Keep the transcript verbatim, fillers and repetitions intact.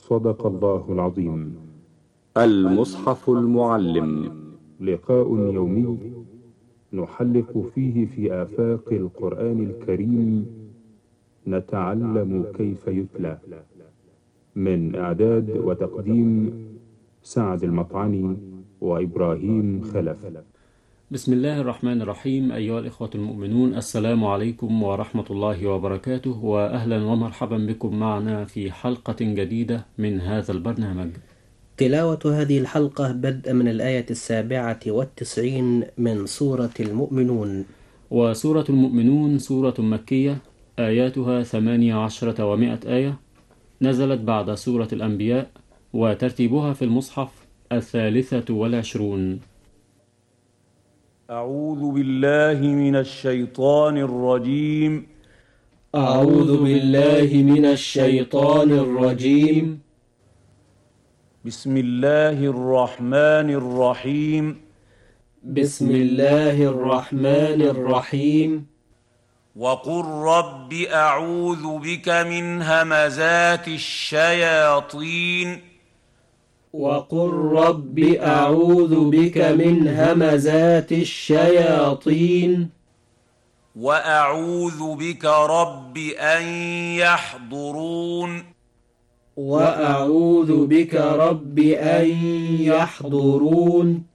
صدق الله العظيم. المصحف المعلم، لقاء يومي نحلق فيه في آفاق القرآن الكريم، نتعلم كيف يتلى. من إعداد وتقديم سعد المطعني وإبراهيم خلف. بسم الله الرحمن الرحيم. أيها الإخوة المؤمنون، السلام عليكم ورحمة الله وبركاته، وأهلا ومرحبا بكم معنا في حلقة جديدة من هذا البرنامج. تلاوة هذه الحلقة بدء من الآية السابعة والتسعين من سورة المؤمنون. وسورة المؤمنون سورة مكية، آياتها ثمانية عشرة ومائة آية، نزلت بعد سورة الأنبياء، وترتيبها في المصحف الثالثة والعشرون. أعوذ بالله من الشيطان الرجيم. أعوذ بالله من الشيطان الرجيم. بسم الله الرحمن الرحيم. بسم الله الرحمن الرحيم. وقل رب أعوذ بك من همزات الشياطين. وقل رب أعوذ بك من همزات الشياطين. وأعوذ بك رب أن يحضرون. وأعوذ بك رب أن يحضرون.